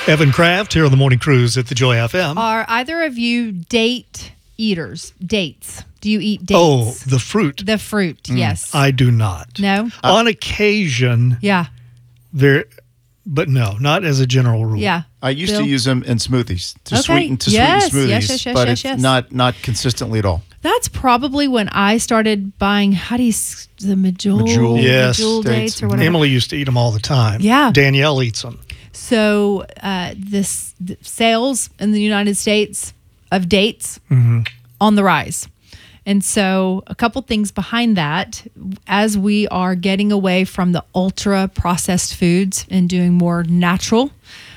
Evan Kraft here on the Morning Cruise at the Joy FM. Are either of you date eaters? Dates. Do you eat dates? Oh, the fruit. The fruit, yes. I do not. No? On occasion, Yeah. but no, not as a general rule. Yeah. I used Bill? to use them in smoothies to Okay. sweeten Yes, smoothies, yes, but yes. it's not consistently at all. That's probably when I started buying, the Medjool? Yes. Medjool dates or whatever. Emily used to eat them all the time. Yeah. Danielle eats them. So the sales in the United States of dates on the rise. And so a couple things behind that, as we are getting away from the ultra processed foods and doing more natural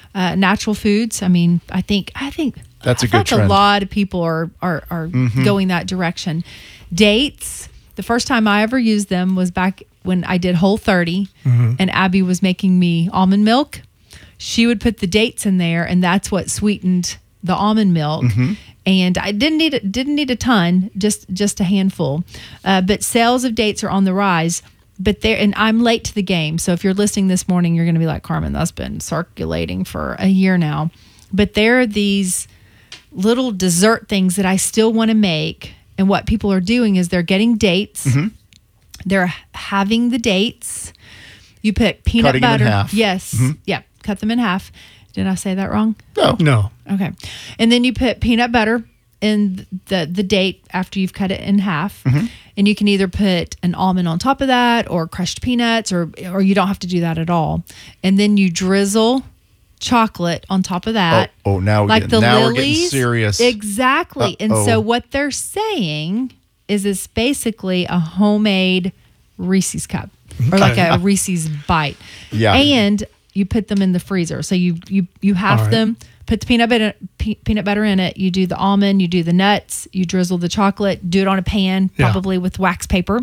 foods. I mean, I think That's a I feel good trend. a lot of people are going that direction. Dates, the first time I ever used them was back when I did Whole30 and Abby was making me almond milk. She would put the dates in there, and that's what sweetened the almond milk. And I didn't need a ton, just a handful. But sales of dates are on the rise. But and I'm late to the game. So if you're listening this morning, you're going to be like, Carmen, that's been circulating for a year now. But there are these little dessert things that I still want to make. And what people are doing is they're getting dates. They're having the dates. You put peanut Cutting them in butter. half. Yes. Yeah. Cut them in half. Did I say that wrong? No. Okay. And then you put peanut butter in the date after you've cut it in half. And you can either put an almond on top of that or crushed peanuts or you don't have to do that at all. And then you drizzle chocolate on top of that. Now like the we're getting Lilies. serious. Exactly. And so what they're saying is it's basically a homemade Reese's cup or like a Reese's bite. Yeah. And you put them in the freezer. So you half right. them, put the peanut butter in it. You do the almond, you do the nuts, you drizzle the chocolate, do it on a pan, probably with wax paper.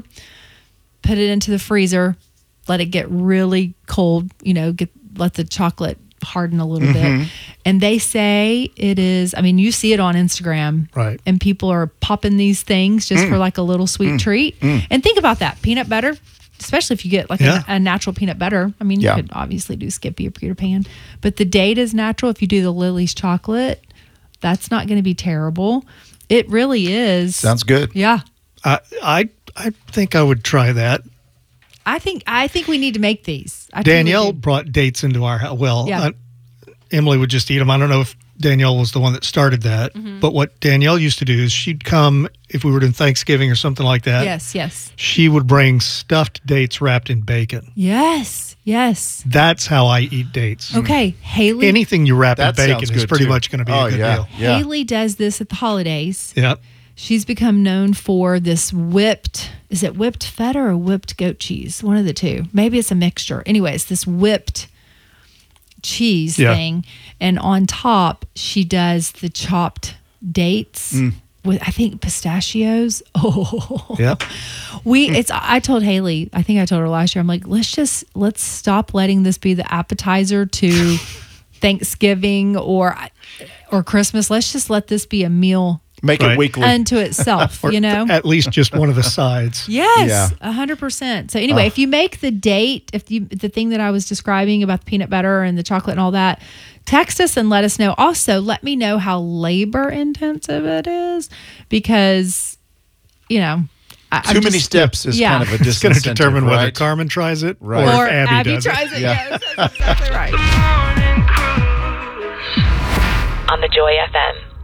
Put it into the freezer, let it get really cold, let the chocolate harden a little bit. And they say it is, you see it on Instagram. Right. And people are popping these things just for like a little sweet treat. And think about that. Peanut butter, especially if you get like a natural peanut butter. You could obviously do Skippy or Peter Pan, but the date is natural. If you do the Lily's chocolate, that's not going to be terrible. It really is. Sounds good. Yeah. I think I would try that. I think we need to make these. Danielle brought dates into our house. Well, Yeah. Emily would just eat them. I don't know if Danielle was the one that started that, but what Danielle used to do is she'd come, if we were doing Thanksgiving or something like that. Yes. She would bring stuffed dates wrapped in bacon. Yes. That's how I eat dates. Okay, Haley. Anything you wrap in That sounds bacon is good, pretty too. much going to be a good deal. Yeah. Haley does this at the holidays. Yep. She's become known for this whipped feta or whipped goat cheese? One of the two. Maybe it's a mixture. Anyways, this whipped cheese thing. And on top, she does the chopped dates with, I think, pistachios. Oh. Yep. I told Haley, I think I told her last year, I'm like, let's stop letting this be the appetizer to Thanksgiving or Christmas. Let's just let this be a meal Make it weekly. unto itself, Or at least just one of the sides. Yes, 100%. So anyway, if you make the date, the thing that I was describing about the peanut butter and the chocolate and all that, text us and let us know. Also, let me know how labor intensive it is because, Too many steps is kind of a It's going to disincentive, determine whether right? Carmen tries it Right. or or if Abby does tries it. Yeah. Yes, that's exactly right. On the Joy FM.